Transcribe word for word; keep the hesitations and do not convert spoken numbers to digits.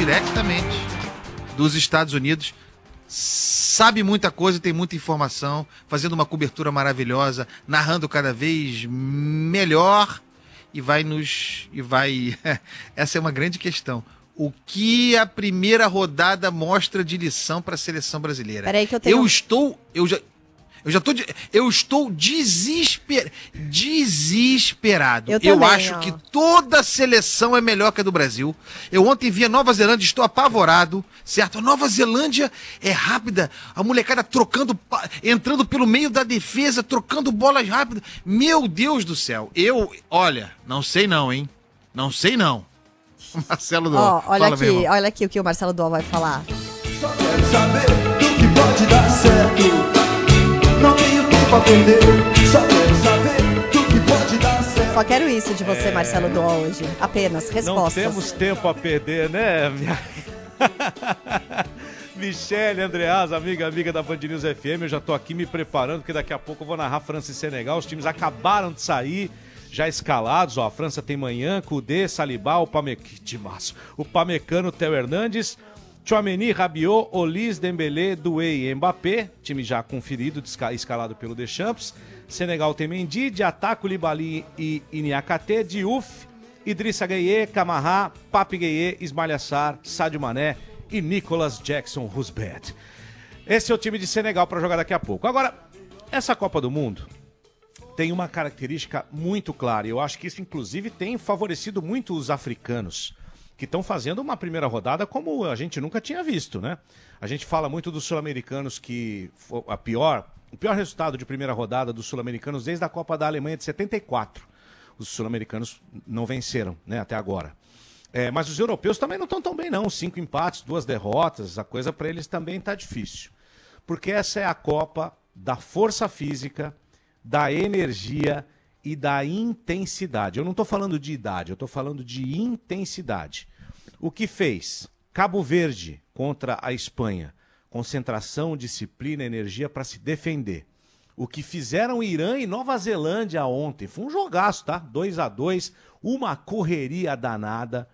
diretamente dos Estados Unidos. Sabe muita coisa, tem muita informação, fazendo uma cobertura maravilhosa, narrando cada vez melhor e vai nos... e vai... Essa é uma grande questão. O que a primeira rodada mostra de lição para a seleção brasileira? Peraí que eu tenho... Eu estou... Eu já... Eu já tô, de- eu estou desesper, desesperado. Eu Eu, também, acho ó. que toda seleção é melhor que a do Brasil. Eu ontem vi a Nova Zelândia, estou apavorado, certo? A Nova Zelândia é rápida, a molecada trocando, pa- entrando pelo meio da defesa, trocando bolas rápidas. Meu Deus do céu, eu, olha, não sei não, hein? Não sei não. Marcelo do Ó, olha Fala, meu aqui, irmão. olha aqui o que o Marcelo Dual vai falar. Só quero saber do que pode dar certo. Não tenho tempo a perder. Só quero saber do que pode dar certo. Só quero isso de você, Marcelo Dual, hoje. Apenas Não respostas. temos tempo a perder, né, minha... Michele Andreas, amiga, amiga da Band News F M, eu já tô aqui me preparando, porque daqui a pouco eu vou narrar França e Senegal, os times acabaram de sair, já escalados, ó, a França tem Manhã, Kudê, Salibá, o Pame... que timaço. O Pamecano, Theo Hernandes, Tchouaméni, Rabiot, Olis, Dembélé, Doué e Mbappé, time já conferido, desca- escalado pelo Deschamps. Senegal tem Mendy, Diatta, Koulibaly e Niakhaté, Diouf, Idrissa Gueye, Camara, Pape Gueye, Ismail Assar, Sadio Mané e Nicolas Jackson Roosevelt. Esse é o time de Senegal para jogar daqui a pouco. Agora, essa Copa do Mundo tem uma característica muito clara, e eu acho que isso inclusive tem favorecido muito os africanos, que estão fazendo uma primeira rodada como a gente nunca tinha visto, né? A gente fala muito dos sul-americanos que fo- a pior, o pior resultado de primeira rodada dos sul-americanos desde a Copa da Alemanha de setenta e quatro. Os sul-americanos não venceram, né, até agora. É, mas os europeus também não estão tão bem, não. Cinco empates, duas derrotas, a coisa para eles também está difícil. Porque essa é a Copa da força física, da energia e da intensidade. Eu não estou falando de idade, eu estou falando de intensidade. O que fez Cabo Verde contra a Espanha? Concentração, disciplina, energia para se defender. O que fizeram Irã e Nova Zelândia ontem? Foi um jogaço, tá? dois a dois, uma correria danada,